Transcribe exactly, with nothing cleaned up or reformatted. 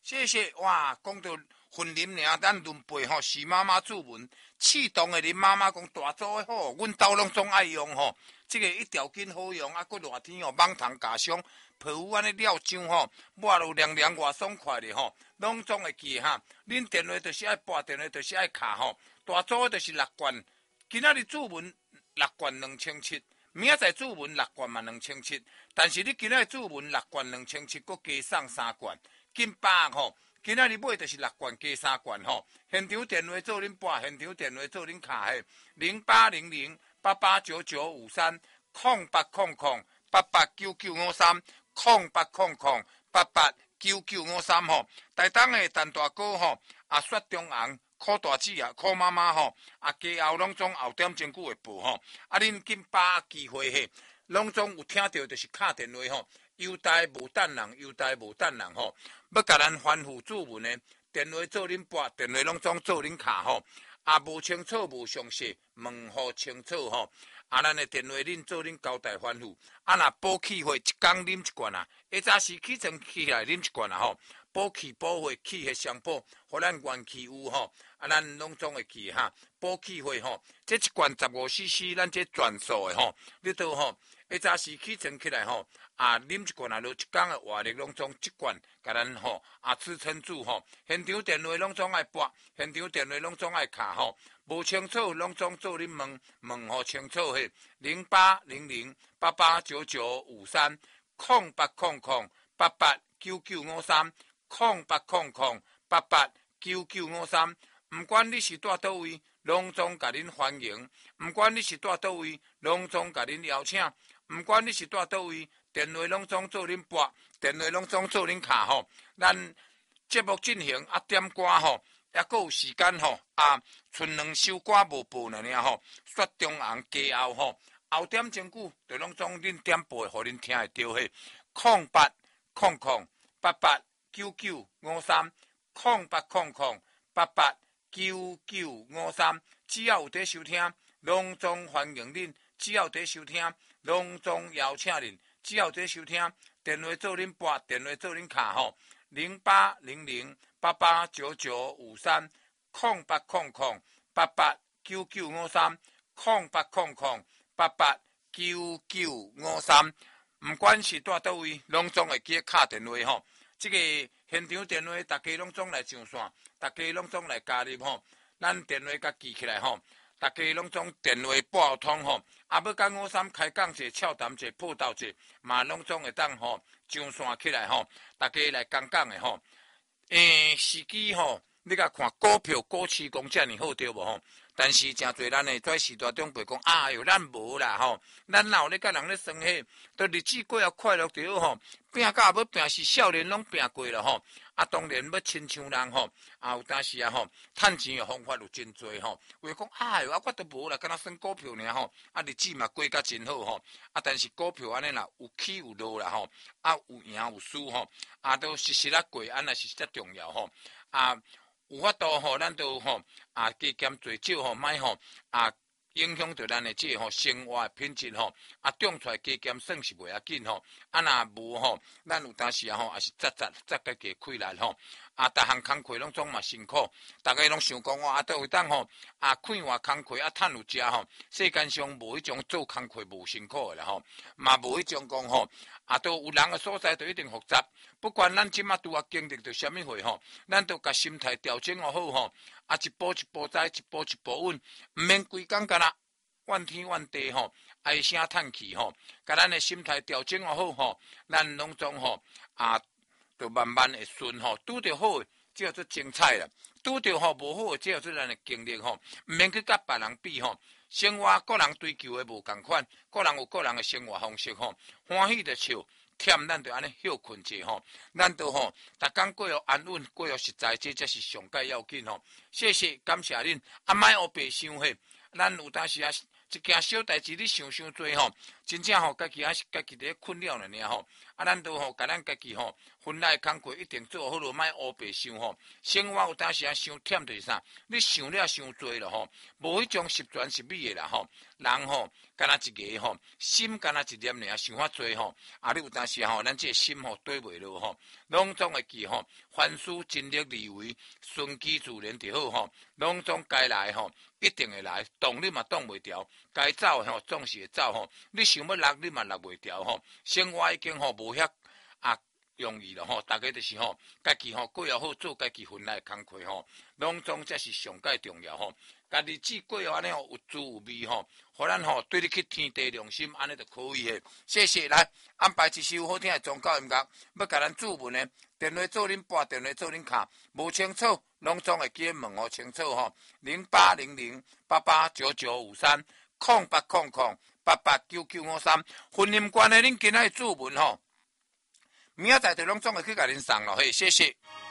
谢谢哇，讲到婚姻尔，咱轮辈吼，徐妈妈注文，启动的恁妈妈讲大组的好，阮兜拢总爱用吼。这个一条筋好用，啊，搁热天吼，芒糖加上泡芙安尼料酱吼，抹落凉凉外爽快的吼，拢总会记哈。恁电话就是爱拨，电话就是爱卡吼。大组的就是六罐，今仔日注文六罐两千七，明仔载注文六罐嘛两千七，但是你今仔日注文六罐两千七，搁加送三罐。金巴吼，今仔日买就是六罐加三罐吼。现场电话做恁拨，现场电话做恁卡嘿，零八零零八八九九五三空八空空八八九九五三空八空空八八九九五三吼。台东的陈大哥吼，啊雪中红、苦大姊啊、苦妈妈吼，啊家后拢总后点钟久会报吼。啊恁金巴机会嘿，拢总有听到就是敲电话吼。优待无等人，优待无等人吼。要甲咱吩咐注文的电话做恁拨，电话拢总做恁卡吼。啊，无清楚无详细，问好清楚吼。啊，咱的电话恁做恁交代吩咐。啊，若补气血，一工啉一罐啊，下早时起床起来啉一罐啊吼。补气补血，气血相补，互咱元气有吼。啊，咱拢总会记哈，补气血吼。这一罐十五 C C， 咱这全素的吼，你都吼。下早时起床起来吼，啊，啉一罐啊，落一工的活力拢总一罐，甲咱吼啊支撑住吼。现场电话拢总爱拨，现场电话拢总爱卡吼。无清楚拢总做恁问，问好清楚嘿。零八零零八八九九五三空八空空八八九九五三空八空空八八九九五三。毋管你是住倒位，拢总甲恁欢迎；毋管你是住倒位，拢总甲恁邀请。毋管你是住倒位，电话拢总做恁拨，电话拢总做恁卡吼。咱节目进行啊点歌吼，还佫有时间吼啊，剩两首歌无报了呢吼。雪中红加后吼，后点钟久就拢总恁点播，互恁听会到嘿。空八空空八八九九五三空八空空八八九九五三，只要有在收听，拢总欢迎恁；只要有在收听，拢总邀请恁；只要有在收听，电话做恁拨，电话做恁卡吼。零八零零八八九九五三空八空空八八九九五三空八空空八八九九五三。毋管是住倒位，拢总会记敲电话吼。这个现场电话，大家拢总来上线，大家拢总来加入吼。咱电话甲记起来吼，大家拢总电话拨通吼。啊，要甲五三开讲者、俏谈者、报道者，嘛拢总会当吼上线起来吼。大家来讲讲的吼。诶，时机吼，你甲看股票、股市讲遮尔好对无吼？但是诚侪咱诶在时代中辈讲，哎哟，咱无啦吼，咱哪有咧甲人咧算迄，都日子过啊快乐着好吼，拼甲要拼是少年拢拼过了吼，啊当然要亲像人吼，啊有当时啊吼，趁钱诶方法有真多吼，话讲哎哟，啊我都无啦，敢若算股票尔吼，啊日子嘛过甲真好吼，啊但是股票安尼啦，有起有落啦吼，啊有赢有输吼，啊都实实啊过，安尼是遮重要吼，啊。有法度吼，咱都吼啊加减做少吼，莫吼啊影响到咱的这吼生活的品质吼，啊种出来加减算是袂要紧吼，啊若无吼，咱有当时啊吼，也是扎扎扎个加开力吼，啊，逐项工课拢总嘛辛苦，大家拢想讲哦，啊，都有当吼啊开换工课啊，趁有食吼，世间上无迄种做工课无辛苦的啦吼，嘛无迄种讲吼。啊，都有人的所在都一定复杂，不管咱即马拄啊经历到什么货吼，咱都甲心态调整好吼，啊一步一步栽，一步一步稳，毋免规工干啦，怨天怨地吼，唉声叹气吼，甲咱的心态调整好吼，咱拢总吼啊，就慢慢会顺吼，拄着好的，这叫做精彩啦；拄着吼无好的，这叫做咱的经历吼，毋免去甲别人比吼。生活个人追求的无共款，个人有个人的生活方式吼，欢喜就笑，忝咱就安尼休困者吼，咱都吼，逐工过哦安稳，过哦实在，这才是上界要紧吼。谢谢，感谢恁，啊莫黑白想许，咱有当时啊一件小代志你想伤多吼，真正吼家己啊家己咧困了了呢吼， 啊，咱都吼，甲咱家己吼，分内工课一定做好咯，莫乌白想吼。生活有当时啊，伤忝就是啥？你想了伤多了吼，无迄种十全十美的啦吼。人吼，干那一个吼，心干那一念尔，想法多吼。啊，你有当时吼，咱这个心吼对袂落吼，拢总会记吼，凡事尽力而为，顺其自然就好吼。拢总该来吼，一定会来，动你嘛动袂调，该走吼总是会走吼。你想要落，你嘛落袂调吼。生活已经吼无遐啊容易了吼，大家就是吼，家己吼过好好做家己分内工课吼，拢总才是上界重要吼。家日子过安尼吼有滋有味吼，互咱吼对你去天地良心，安尼就可以诶。谢谢，来安排一首好听诶宗教音乐，要甲咱注文诶。电话做恁拨，电话做恁卡，无清楚，拢总会记问哦清楚吼。零八零零八八九九五三，空八空空八八九九五三。婚姻关诶，恁今仔注文吼，明仔载就拢总会去甲恁送咯，嘿，谢谢。